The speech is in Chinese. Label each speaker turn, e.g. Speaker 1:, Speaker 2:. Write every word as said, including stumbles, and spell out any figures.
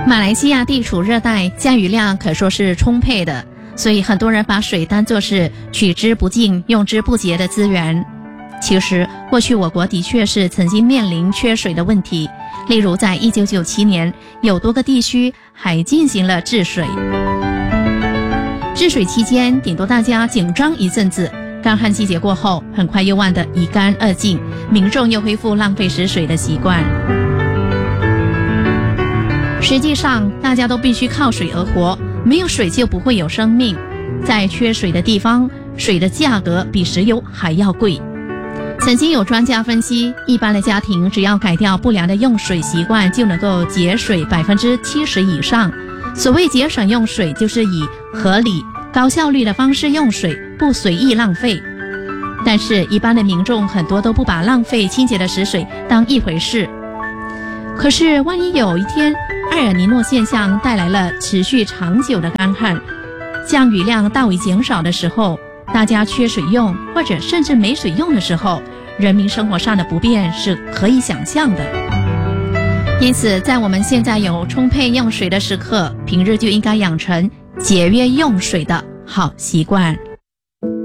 Speaker 1: 马来西亚地处热带，降雨量可说是充沛的，所以很多人把水当作是取之不尽、用之不竭的资源。其实，过去我国的确是曾经面临缺水的问题，例如在一九九七年，有多个地区还进行了治水。治水期间，顶多大家紧张一阵子，干旱季节过后，很快又忘得一干二净，民众又恢复浪费食水的习惯。实际上，大家都必须靠水而活，没有水就不会有生命。在缺水的地方，水的价格比石油还要贵。曾经有专家分析，一般的家庭只要改掉不良的用水习惯，就能够节水百分之七十以上。所谓节省用水，就是以合理、高效率的方式用水，不随意浪费。但是，一般的民众很多都不把浪费清洁的食水当一回事。可是，万一有一天，埃尔尼诺现象带来了持续长久的干旱，降雨量大为减少的时候，大家缺水用，或者甚至没水用的时候，人民生活上的不便是可以想象的。因此，在我们现在有充沛用水的时刻，平日就应该养成节约用水的好习惯。